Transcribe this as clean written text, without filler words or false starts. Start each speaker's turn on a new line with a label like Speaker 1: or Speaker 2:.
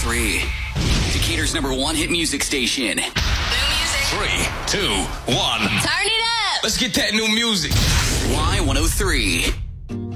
Speaker 1: Y103. Decatur's #1 hit music station.
Speaker 2: New music.
Speaker 3: 3, 2, 1.
Speaker 2: Turn it up.
Speaker 3: Let's get that new music.
Speaker 1: Y103.